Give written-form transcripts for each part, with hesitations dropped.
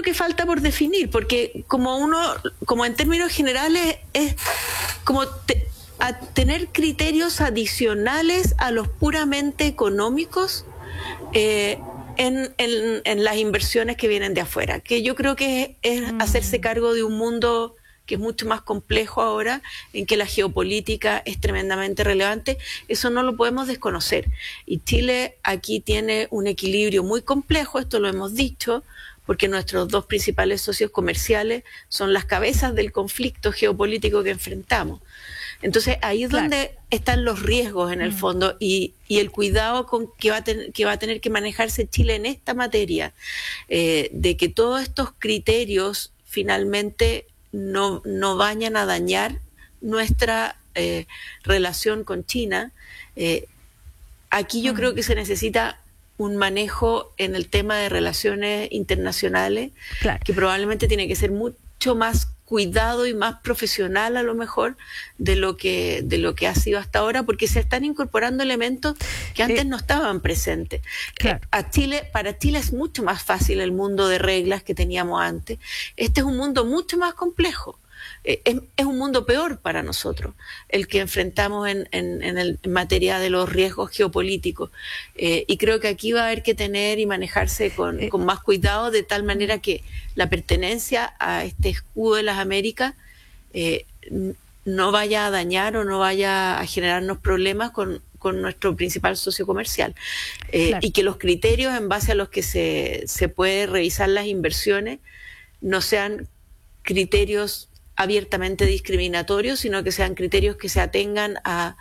lo que falta por definir, porque como en términos generales, es como a tener criterios adicionales a los puramente económicos en las inversiones que vienen de afuera, que yo creo que es hacerse cargo de un mundo que es mucho más complejo ahora, en que la geopolítica es tremendamente relevante. Eso no lo podemos desconocer. Y Chile aquí tiene un equilibrio muy complejo, esto lo hemos dicho, porque nuestros dos principales socios comerciales son las cabezas del conflicto geopolítico que enfrentamos. Entonces ahí es donde están los riesgos en el fondo y el cuidado con que va a tener que manejarse Chile en esta materia, de que todos estos criterios finalmente no vayan a dañar nuestra relación con China. Aquí yo creo que se necesita un manejo en el tema de relaciones internacionales, que probablemente tiene que ser mucho más cuidado y más profesional a lo mejor de lo que ha sido hasta ahora, porque se están incorporando elementos que antes no estaban presentes. Para Chile es mucho más fácil el mundo de reglas que teníamos antes. Este es un mundo mucho más complejo. Es un mundo peor para nosotros, el que enfrentamos en materia de los riesgos geopolíticos. Y creo que aquí va a haber que tener y manejarse con más cuidado, de tal manera que la pertenencia a este escudo de las Américas no vaya a dañar o no vaya a generarnos problemas con nuestro principal socio comercial. Y que los criterios en base a los que se puede revisar las inversiones no sean criterios abiertamente discriminatorios, sino que sean criterios que se atengan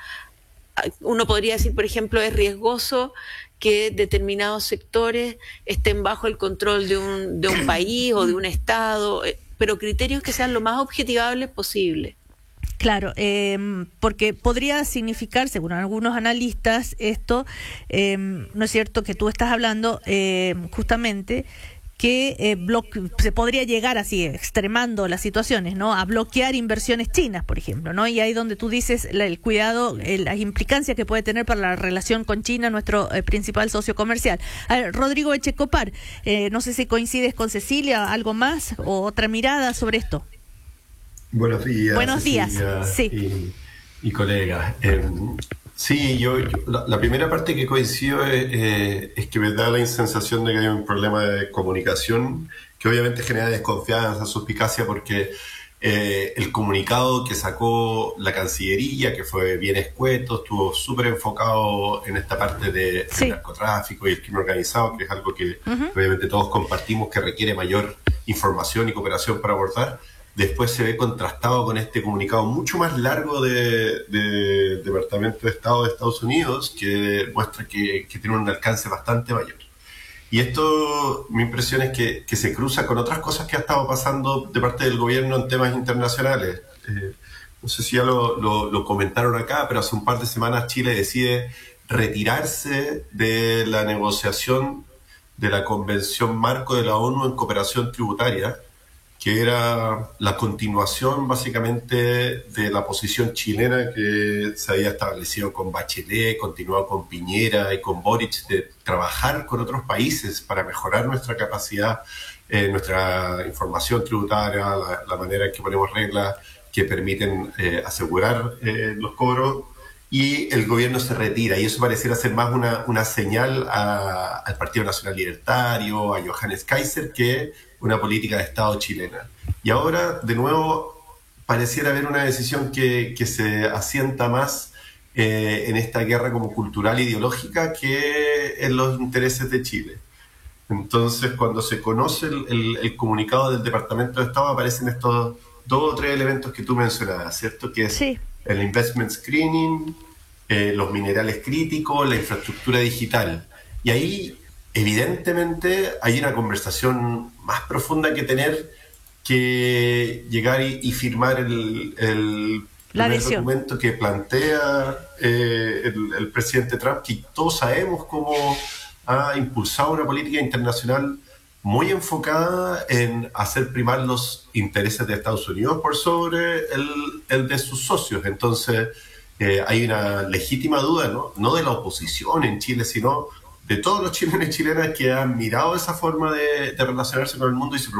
uno podría decir, por ejemplo, es riesgoso que determinados sectores estén bajo el control de un país o de un Estado, pero criterios que sean lo más objetivables posible. Claro, porque podría significar, según algunos analistas, esto, ¿no es cierto?, que tú estás hablando justamente que se podría llegar así, extremando las situaciones, ¿no?, a bloquear inversiones chinas, por ejemplo, ¿no? Y ahí donde tú dices el cuidado, las implicancias que puede tener para la relación con China, nuestro principal socio comercial. A ver, Rodrigo Echecopar, no sé si coincides con Cecilia, algo más o otra mirada sobre esto. Buenos días. Buenos días, sí. Y colegas. Sí, yo la primera parte que coincido es que me da la sensación de que hay un problema de comunicación que obviamente genera desconfianza, suspicacia, porque el comunicado que sacó la Cancillería, que fue bien escueto, estuvo súper enfocado en esta parte del narcotráfico y el crimen organizado, que es algo que obviamente todos compartimos, que requiere mayor información y cooperación para abordar. Después se ve contrastado con este comunicado mucho más largo del Departamento de Estado de Estados Unidos, que muestra que tiene un alcance bastante mayor. Y esto, mi impresión es que se cruza con otras cosas que ha estado pasando de parte del gobierno en temas internacionales. No sé si ya lo comentaron acá, pero hace un par de semanas Chile decide retirarse de la negociación de la Convención Marco de la ONU en cooperación tributaria, que era la continuación básicamente de la posición chilena que se había establecido con Bachelet, continuado con Piñera y con Boric, de trabajar con otros países para mejorar nuestra capacidad, nuestra información tributaria, la manera en que ponemos reglas que permiten asegurar los cobros, y el gobierno se retira, y eso pareciera ser más una señal al Partido Nacional Libertario, a Johannes Kaiser, que una política de Estado chilena. Y ahora, de nuevo, pareciera haber una decisión que se asienta más en esta guerra como cultural e ideológica que en los intereses de Chile. Entonces, cuando se conoce el comunicado del Departamento de Estado, aparecen estos 2 o 3 elementos que tú mencionabas, ¿cierto? Que es el investment screening, los minerales críticos, la infraestructura digital. Y ahí, evidentemente, hay una conversación más profunda que tener, que llegar y firmar el primer documento que plantea el presidente Trump, que todos sabemos cómo ha impulsado una política internacional muy enfocada en hacer primar los intereses de Estados Unidos por sobre el de sus socios. Entonces, hay una legítima duda, no de la oposición en Chile, sino de todos los chilenos y chilenas que han mirado esa forma de relacionarse con el mundo y se